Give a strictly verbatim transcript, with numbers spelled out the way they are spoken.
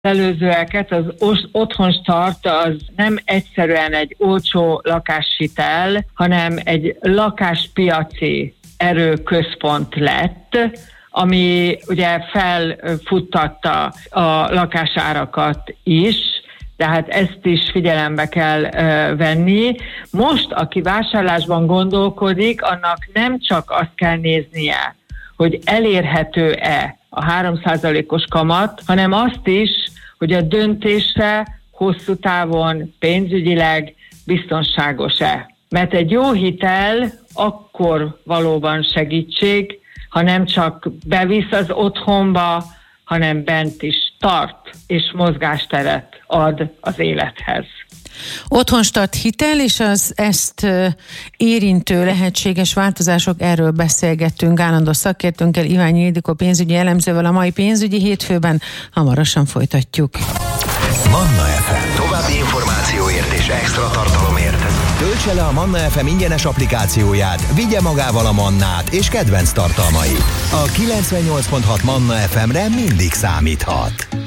előzőeket, az Otthonstart az nem egyszerűen egy olcsó lakáshitel, hanem egy lakáspiaci erőközpont lett, ami ugye felfuttatta a lakásárakat is, tehát ezt is figyelembe kell uh, venni. Most, aki vásárlásban gondolkodik, annak nem csak azt kell néznie, hogy elérhető-e a három százalékos kamat, hanem azt is, hogy a döntése hosszú távon pénzügyileg biztonságos-e. Mert egy jó hitel akkor valóban segítség, ha nem csak bevisz az otthonba, hanem bent is tart és mozgásteret ad az élethez. Otthonstart hitel és az ezt érintő lehetséges változások, erről beszélgettünk állandó szakértőnkkel, Iványi Ildikó pénzügyi elemzővel a mai pénzügyi hétfőben. Hamarosan folytatjuk. Manna ef em. További információért és extra tartalomért töltse le a Manna ef em ingyenes applikációját, vigye magával a Mannát és kedvenc tartalmait. A kilencvennyolc pont hat Manna ef emre mindig számíthat.